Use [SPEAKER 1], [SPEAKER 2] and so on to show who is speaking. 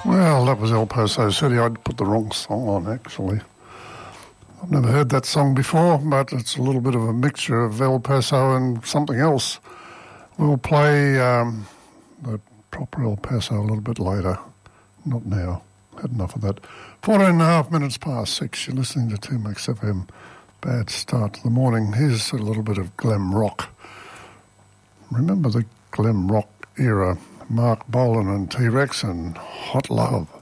[SPEAKER 1] Well, that was El Paso City. I'd put the wrong song on, actually. I've never heard that song before, but it's a little bit of a mixture of El Paso and something else. We'll play the proper El Paso a little bit later. Not now. Had enough of that. 14.5 minutes past 6. You're listening to 2Max FM. Bad start to the morning. Here's a little bit of glam rock. Remember the glam rock era? Mark Bolan and T-Rex and Hot Love.